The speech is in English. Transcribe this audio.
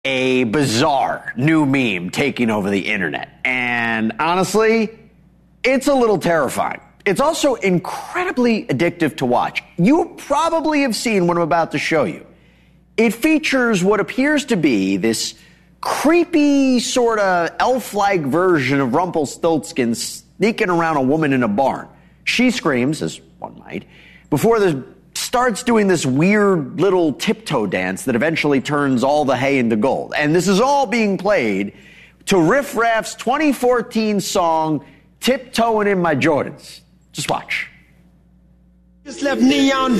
a bizarre new meme taking over the internet. And honestly, it's a little terrifying. It's also incredibly addictive to watch. You probably have seen what I'm about to show you. It features what appears to be this creepy sort of elf-like version of Rumpelstiltskin sneaking around a woman in a barn. She screams, as one might, before starts doing this weird little tiptoe dance that eventually turns all the hay into gold. And this is all being played to Riff Raff's 2014 song, Tiptoeing in My Jordans. Just watch. Just left Neon